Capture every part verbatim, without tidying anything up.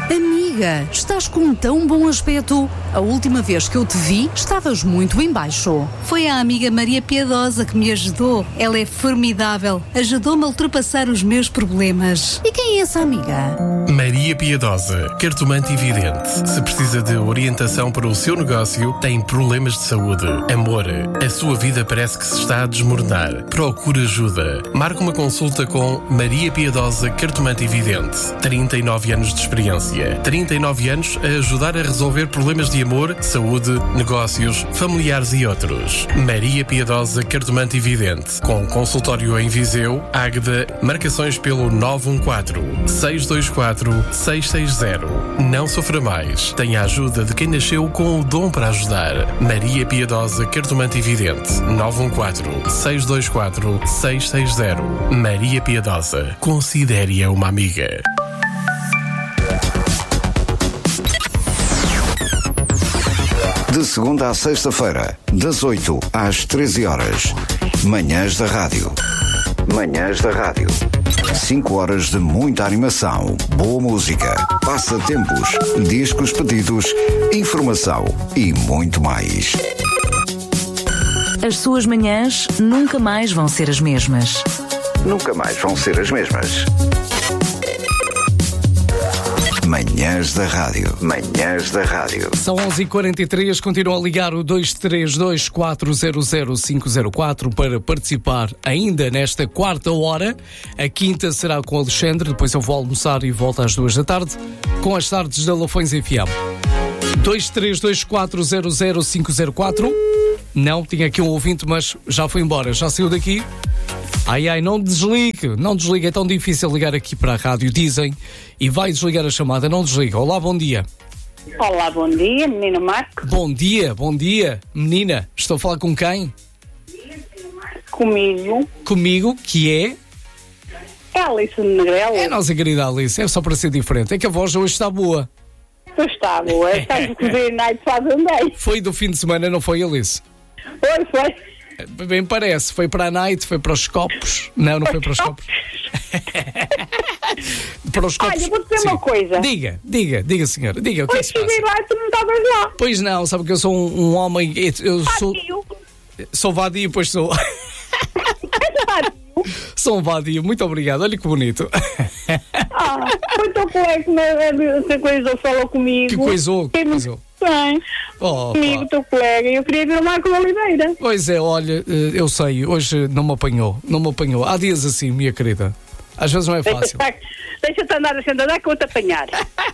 Amiga, estás com um tão bom aspecto. A última vez que eu te vi, estavas muito em baixo. Foi a amiga Maria Piedosa que me ajudou. Ela é formidável. Ajudou-me a ultrapassar os meus problemas. E quem é essa amiga? Maria Piedosa, cartomante e vidente. Se precisa de orientação para o seu negócio, tem problemas de saúde, amor, a sua vida parece que se está a desmoronar. Procure ajuda. Marque uma consulta com Maria Piedosa, cartomante e vidente. trinta e nove anos de experiência. trinta e nove anos a ajudar a resolver problemas de amor, saúde, negócios, familiares e outros. Maria Piedosa, cartomante e vidente. Com consultório em Viseu, Águeda, marcações pelo nove um quatro, seis dois quatro, seis seis zero. Não sofra mais. Tenha a ajuda de quem nasceu com o dom para ajudar. Maria Piedosa, cartomante e vidente. nove um quatro, seis dois quatro, seis seis zero. Maria Piedosa. Considere-a uma amiga. De segunda à sexta-feira, das oito às treze horas. Manhãs da Rádio. Manhãs da Rádio. cinco horas de muita animação, boa música, passatempos, discos pedidos, informação e muito mais. As suas manhãs nunca mais vão ser as mesmas. Nunca mais vão ser as mesmas. Manhãs da Rádio. Manhãs da Rádio. São onze e quarenta e três, continua a ligar o dois três dois, quatro zero zero, cinco zero quatro para participar ainda nesta quarta hora. A quinta será com o Alexandre, depois eu vou almoçar e volto às duas da tarde com as tardes da Lafões F M. dois três dois, quatro zero zero, cinco zero quatro. Não, tinha aqui um ouvinte, mas já foi embora, já saiu daqui. Ai, ai, não desligue, não desligue, é tão difícil ligar aqui para a rádio, dizem, e vai desligar a chamada, não desliga. Olá, bom dia. Olá, bom dia, menino Marco. Bom dia, bom dia, menina, estou a falar com quem? Comigo. Comigo, que é? É a Alice de Negrela. É a nossa querida Alice, é só para ser diferente, é que a voz hoje está boa. Pois está boa, está de cozer night faz andei. Foi do fim de semana, não foi, Alice? Foi, foi. Bem parece, foi para a night, foi para os copos. Não, não foi para os copos. Para os copos. Olha, vou dizer Sim. uma coisa. Diga, diga, diga, senhora, diga, o que é que se cheguei passa? lá e tu não estavas lá. Pois não, sabe que eu sou um, um homem, eu sou... Vadio. Sou vadio, pois sou. Sou um vadio, muito obrigado, olha que bonito. Ah, foi o teu colega que coisou, falou comigo. Que coisou, que coisou. Bem, Oh, comigo, pá. teu colega, eu queria ver o Marco Oliveira. Pois é, olha, eu sei, hoje não me apanhou, não me apanhou. Há dias assim, minha querida. Às vezes não é fácil. Deixa-te andar a andar que eu vou te apanhar.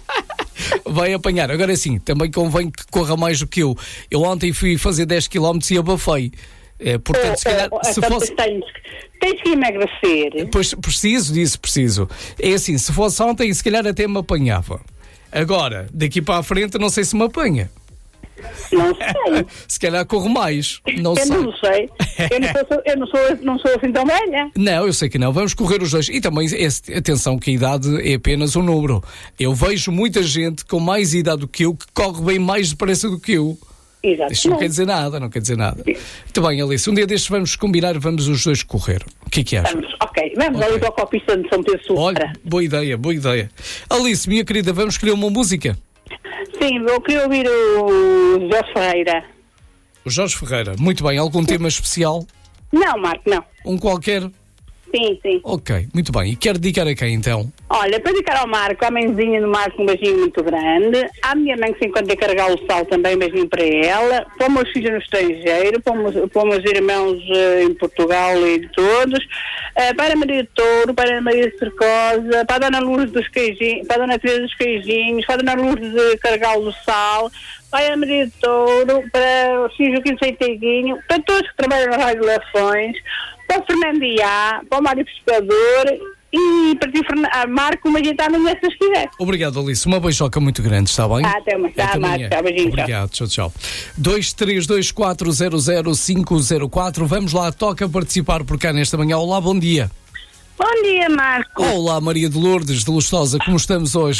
Vai apanhar. Agora é assim, também convém que corra mais do que eu. Eu ontem fui fazer dez quilómetros e abafei. É, portanto, oh, se calhar, oh, se então fosse... Tens, tens que emagrecer. Pois, preciso disso, preciso. É assim, se fosse ontem, se calhar até me apanhava. Agora, daqui para a frente, não sei se me apanha. Não sei. Se calhar corro mais. Não eu sei. não sei. Eu não sou, eu não sou, não sou assim tão velha. Não, eu sei que não. Vamos correr os dois. E também, esse, atenção, que a idade é apenas um número. Eu vejo muita gente com mais idade do que eu que corre bem mais depressa do que eu. Exato. Isto não quer dizer nada, não quer dizer nada. Muito bem, Alice, um dia destes vamos combinar, vamos os dois correr. O que é que achas? Vamos, ok. Vamos Ok. ali para a copista de São Pedro Sul. Olha, boa ideia, boa ideia. Alice, minha querida, vamos escolher uma música? Sim, eu queria ouvir o Jorge Ferreira. O Jorge Ferreira, muito bem. Algum tema especial? Não, Marco, não. Um qualquer? Sim, sim. Ok, muito bem. E quer dedicar a quem então? Olha, para dedicar ao Marco, à mãezinha do Marco, um beijinho muito grande. À minha mãe que se encontra a carregar o sal também, um beijinho para ela. Para os meus filhos no estrangeiro, para os meus, para os meus irmãos uh, em Portugal e todos. Uh, para a Maria de Touro, para a Maria de Cercosa, para a Dona Lourdes dos Queijinhos, para a Dona Teresa dos Queijinhos, para a Dona Lourdes de Carregal do Sal, para a Maria de Touro, para o Sr. Joaquim Seiteguinho, para todos que trabalham na Rádio Lafões, para o Fernando Iá, para o Mário Pescador e para ti, Fernando, Marco, uma gitada nessas se quiser. Obrigado, Alice. Uma beijoca muito grande, está bem? Ah, até uma. Tá, Marco. Tchau, beijinho. Obrigado, tchau, tchau. dois três dois, quatro zero zero, cinco zero quatro. Vamos lá, toca participar por cá nesta manhã. Olá, bom dia. Bom dia, Marco. Olá, Maria de Lourdes, de Lustosa. Como estamos hoje?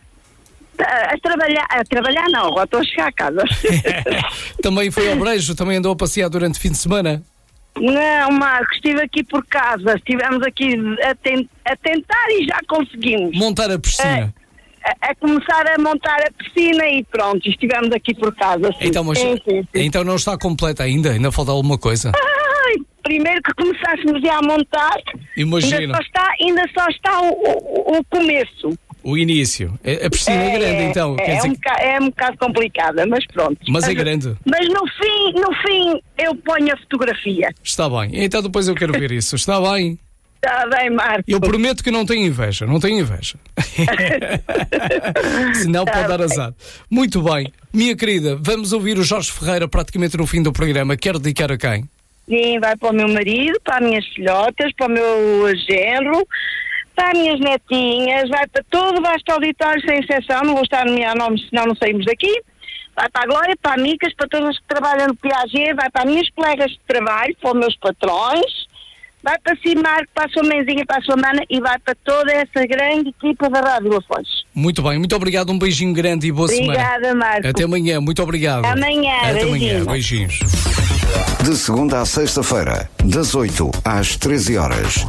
A trabalhar, a trabalhar não, agora estou a chegar a casa. Também foi ao Brejo? Também andou a passear durante o fim de semana? Não, Marco, estive aqui por casa, estivemos aqui a, ten- a tentar e já conseguimos. Montar a piscina? É, a, a começar a montar a piscina e pronto, estivemos aqui por casa. Assim. Então, mas, sim, sim, sim. então não está completa ainda? Ainda falta alguma coisa? Ai, primeiro que começássemos já a montar, Imagina. ainda só está, ainda só está o, o, o começo. O início. A piscina é, é grande, então. É, quer é, dizer... um bocado, é um bocado complicada, mas pronto. Mas é grande. Mas no fim, no fim, eu ponho a fotografia. Está bem. Então depois eu quero ver isso. Está bem? Está bem, Marco. Eu prometo que não tenho inveja. Não tenho inveja. Senão tá pode dar azar. Muito bem. Minha querida, vamos ouvir o Jorge Ferreira praticamente no fim do programa. Quero dedicar a quem? Sim, vai para o meu marido, para as minhas filhotas, para o meu genro, para as minhas netinhas, vai para todo o vasto auditório sem exceção, não vou estar a nomear nomes, senão não saímos daqui. Vai para a Glória, para a Micas, para todas as que trabalham no Piaget, vai para as minhas colegas de trabalho, para os meus patrões, vai para a Cimarco, para a sua mãezinha, para a sua mana e vai para toda essa grande equipa da Rádio Lafões. Muito bem, muito obrigado, um beijinho grande e boa Obrigada, semana. Obrigada, Marco. Até amanhã, muito obrigado. Amanhã, Até beijinho. amanhã, beijinhos. De segunda à sexta-feira, das oito às treze horas.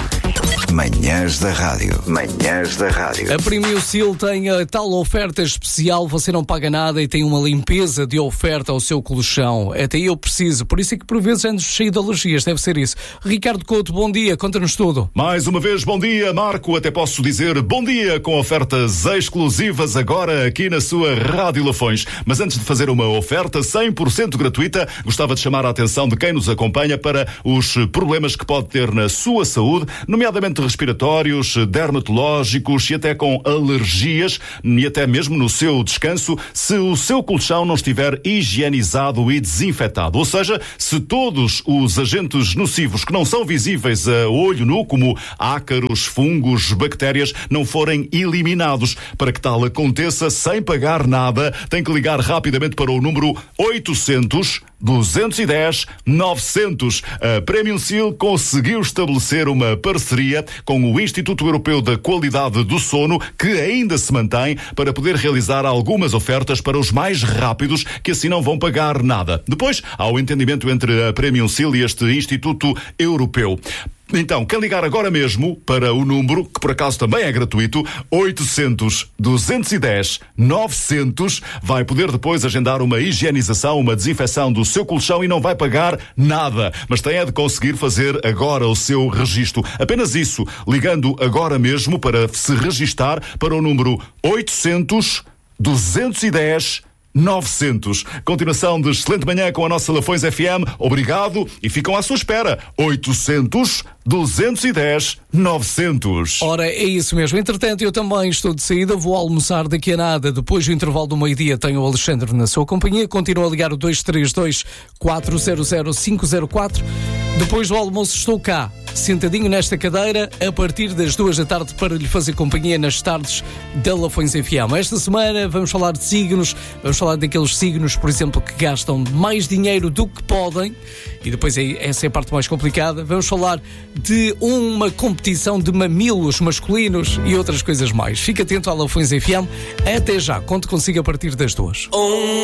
Manhãs da Rádio. Manhãs da Rádio. A Premiusil tem a tal oferta especial, você não paga nada e tem uma limpeza de oferta ao seu colchão. Até eu preciso, por isso é que por vezes ando cheio de alergias, deve ser isso. Ricardo Couto, bom dia, conta-nos tudo. Mais uma vez, bom dia, Marco. Até posso dizer bom dia com ofertas exclusivas agora aqui na sua Rádio Lafões. Mas antes de fazer uma oferta cem por cento gratuita, gostava de chamar a atenção de quem nos acompanha para os problemas que pode ter na sua saúde, nomeadamente respiratórios, dermatológicos e até com alergias e até mesmo no seu descanso, se o seu colchão não estiver higienizado e desinfetado. Ou seja, se todos os agentes nocivos que não são visíveis a olho nu, como ácaros, fungos, bactérias, não forem eliminados. Para que tal aconteça sem pagar nada, tem que ligar rapidamente para o número oitocentos, duzentos e dez, novecentos. A Premiusil conseguiu estabelecer uma parceria com o Instituto Europeu da Qualidade do Sono, que ainda se mantém para poder realizar algumas ofertas para os mais rápidos, que assim não vão pagar nada. Depois, há o entendimento entre a Premiusil e este Instituto Europeu. Então, quem ligar agora mesmo para o número, que por acaso também é gratuito, oitocentos, duzentos e dez, novecentos, vai poder depois agendar uma higienização, uma desinfecção do seu colchão e não vai pagar nada. Mas tem é de conseguir fazer agora o seu registro. Apenas isso, ligando agora mesmo para se registar para o número oitocentos, duzentos e dez, novecentos. Continuação de excelente manhã com a nossa Lafões F M. Obrigado e ficam à sua espera. oitocentos, duzentos e dez, novecentos. Ora, é isso mesmo. Entretanto, eu também estou de saída, vou almoçar daqui a nada. Depois do intervalo do meio-dia tenho o Alexandre na sua companhia. Continua a ligar o dois três dois, quatro zero zero, cinco zero quatro. Depois do almoço estou cá, sentadinho nesta cadeira, a partir das duas da tarde para lhe fazer companhia nas tardes da Lafões F M. Esta semana vamos falar de signos, vamos falar daqueles signos, por exemplo, que gastam mais dinheiro do que podem, e depois é, essa é a parte mais complicada. Vamos falar de uma competição de mamilos masculinos e outras coisas mais. Fique atento à Lafões F M. Até já, conto consigo a partir das duas.